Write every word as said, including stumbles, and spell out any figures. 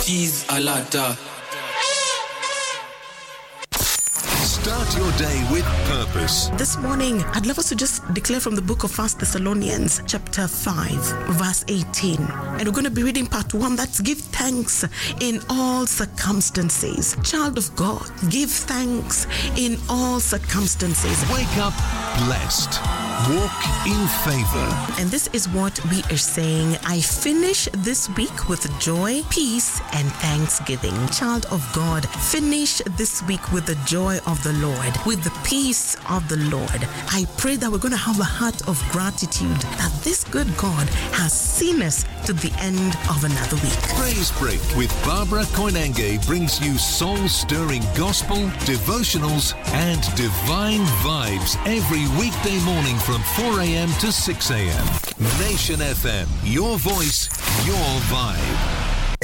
Cheese alata. Start your day with purpose. This morning, I'd love us to just declare from the book of First Thessalonians, chapter five, verse eighteen. And we're going to be reading part one. That's give thanks in all circumstances. Child of God, give thanks in all circumstances. Wake up blessed. Walk in favor. And this is what we are saying. I finish this week with joy, peace, and thanksgiving. Child of God, finish this week with the joy of the Lord, with the peace of the Lord. I pray that we're going to have a heart of gratitude that this good God has seen us to the end of another week. Praise Break with Barbara Koinange brings you soul-stirring gospel, devotionals, and divine vibes every weekday morning from four a.m. to six a.m. Nation F M, your voice, your vibe.